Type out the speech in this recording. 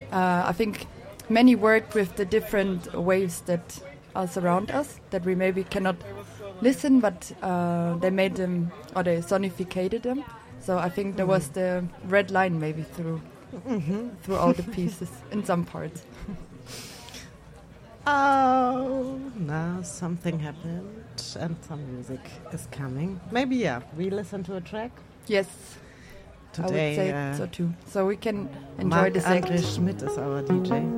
I think many worked with the different waves that are surround us, that we maybe cannot listen, but they made them, or they sonificated them. So I think there was the red line maybe through all the pieces in some parts. Oh, now something happened and some music is coming. Maybe, we listen to a track? Yes, Today, I would say so too. So we can enjoy the Marc-André set. Schmidt is our DJ.